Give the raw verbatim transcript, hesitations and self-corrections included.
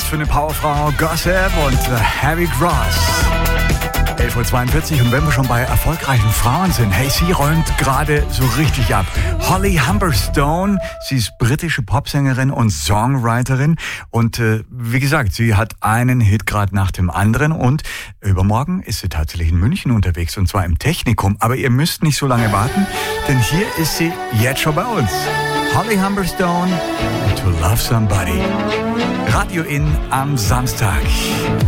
für eine Powerfrau, Gossip und äh, Heavy Cross. elf Uhr zweiundvierzig und wenn wir schon bei erfolgreichen Frauen sind, hey, sie räumt gerade so richtig ab. Holly Humberstone, sie ist britische Popsängerin und Songwriterin und äh, wie gesagt, sie hat einen Hit gerade nach dem anderen und übermorgen ist sie tatsächlich in München unterwegs und zwar im Technikum. Aber ihr müsst nicht so lange warten, denn hier ist sie jetzt schon bei uns. Holly Humberstone, To Love Somebody. Radio In am Samstag.